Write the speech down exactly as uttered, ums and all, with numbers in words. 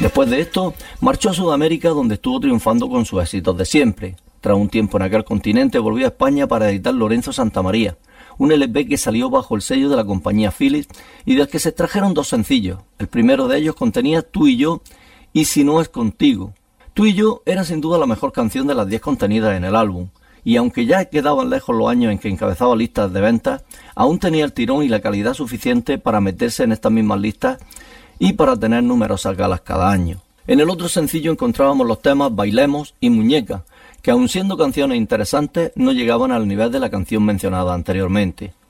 Después de esto, marchó a Sudamérica, donde estuvo triunfando con sus éxitos de siempre. Tras un tiempo en aquel continente, volvió a España para editar Lorenzo Santamaría, un L P que salió bajo el sello de la compañía Philips y del que se extrajeron dos sencillos. El primero de ellos contenía Tú y yo y Si no es contigo. Tú y yo era sin duda la mejor canción de las diez contenidas en el álbum, y aunque ya quedaban lejos los años en que encabezaba listas de ventas, aún tenía el tirón y la calidad suficiente para meterse en estas mismas listas y para tener numerosas galas cada año. En el otro sencillo encontrábamos los temas Bailemos y Muñeca, que aun siendo canciones interesantes no llegaban al nivel de la canción mencionada anteriormente.